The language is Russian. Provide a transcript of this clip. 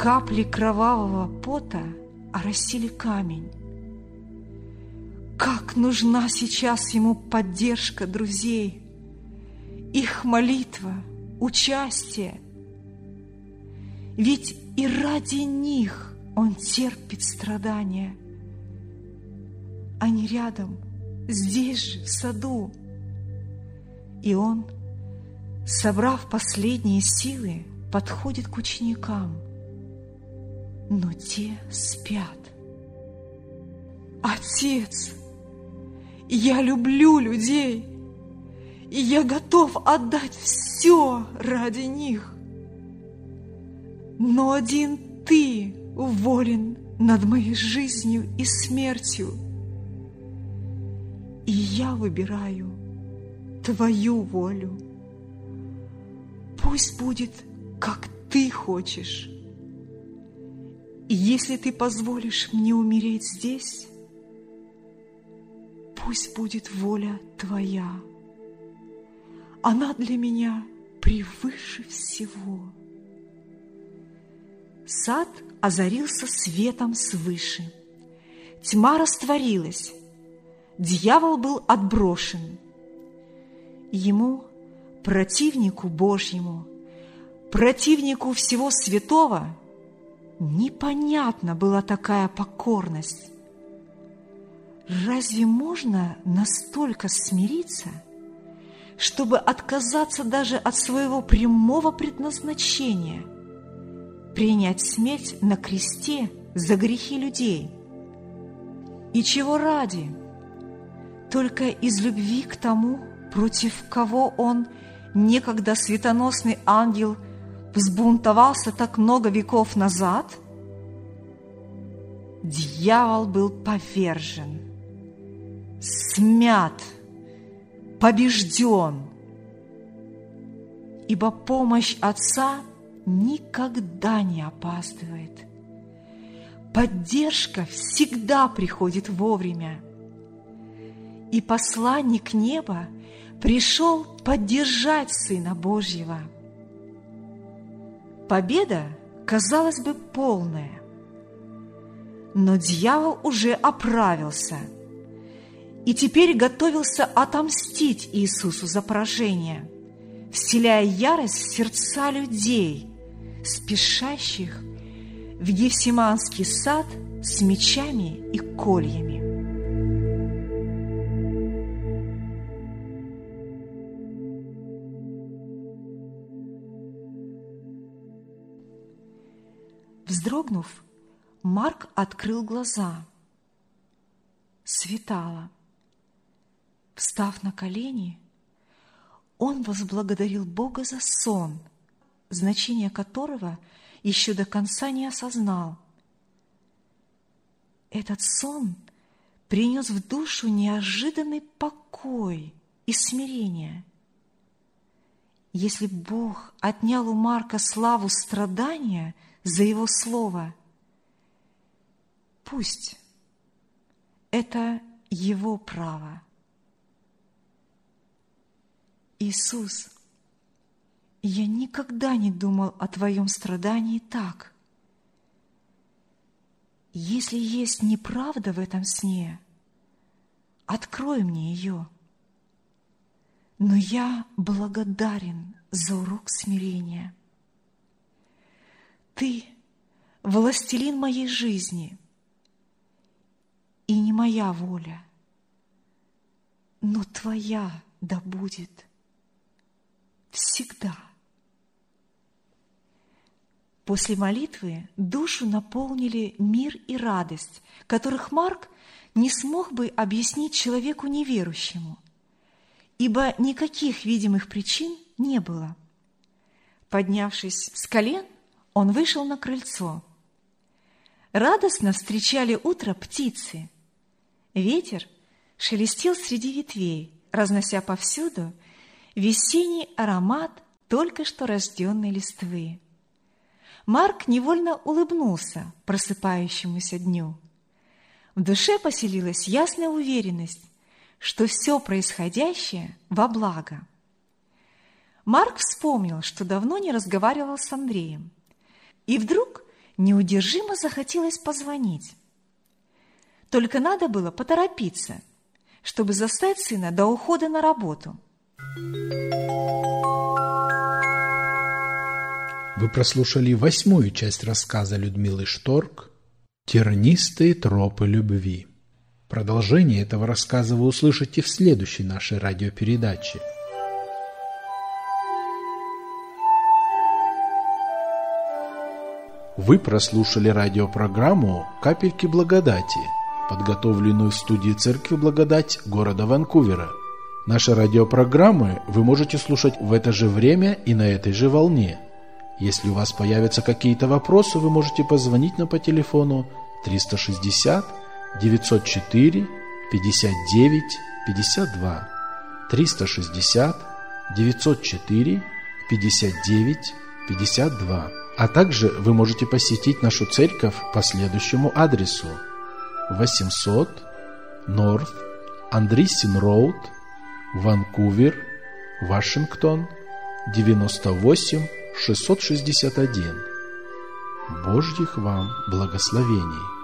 Капли кровавого пота оросили камень. Как нужна сейчас ему поддержка друзей, их молитва, участие. Ведь и ради них он терпит страдания. Они рядом, здесь же, в саду. И он, собрав последние силы, подходит к ученикам. Но те спят. Отец, я люблю людей, и я готов отдать все ради них. Но один Ты волен над моей жизнью и смертью. И я выбираю Твою волю. Пусть будет, как Ты хочешь. И если Ты позволишь мне умереть здесь, пусть будет воля Твоя. Она для меня превыше всего. Сад озарился светом свыше. Тьма растворилась. Дьявол был отброшен. Ему, противнику Божьему, противнику всего святого, непонятна была такая покорность. Разве можно настолько смириться, чтобы отказаться даже от своего прямого предназначения, принять смерть на кресте за грехи людей? И чего ради? Только из любви к тому, против кого он, некогда светоносный ангел, взбунтовался так много веков назад? Дьявол был повержен, смят, побежден, ибо помощь Отца никогда не опаздывает. Поддержка всегда приходит вовремя. И посланник неба пришел поддержать Сына Божьего. Победа, казалось бы, полная. Но дьявол уже оправился и теперь готовился отомстить Иисусу за поражение, вселяя ярость в сердца людей, спешащих в Гефсиманский сад с мечами и кольями. Вздрогнув, Марк открыл глаза. Светало. Встав на колени, он возблагодарил Бога за сон, значение которого еще до конца не осознал. Этот сон принес в душу неожиданный покой и смирение. Если Бог отнял у Марка славу страдания за его слово, пусть это его право. Иисус, я никогда не думал о Твоем страдании так. Если есть неправда в этом сне, открой мне ее. Но я благодарен за урок смирения. Ты – властелин моей жизни, и не моя воля, но Твоя да будет всегда. После молитвы душу наполнили мир и радость, которых Марк не смог бы объяснить человеку неверующему, ибо никаких видимых причин не было. Поднявшись с колен, он вышел на крыльцо. Радостно встречали утро птицы. Ветер шелестел среди ветвей, разнося повсюду весенний аромат только что рожденной листвы. Марк невольно улыбнулся просыпающемуся дню. В душе поселилась ясная уверенность, что все происходящее во благо. Марк вспомнил, что давно не разговаривал с Андреем, и вдруг неудержимо захотелось позвонить. Только надо было поторопиться, чтобы застать сына до ухода на работу. Вы прослушали 8-ю часть рассказа Людмилы Шторк «Тернистые тропы любви». Продолжение этого рассказа вы услышите в следующей нашей радиопередаче. Вы прослушали радиопрограмму «Капельки благодати», подготовленную в студии Церкви Благодать города Ванкувера. Наши радиопрограммы вы можете слушать в это же время и на этой же волне. Если у вас появятся какие-то вопросы, вы можете позвонить нам по телефону 360 904 59 52 360 904 59 52. А также вы можете посетить нашу церковь по следующему адресу: 800 North Andreessen Road, Ванкувер, Вашингтон, 98 661. Божьих вам благословений!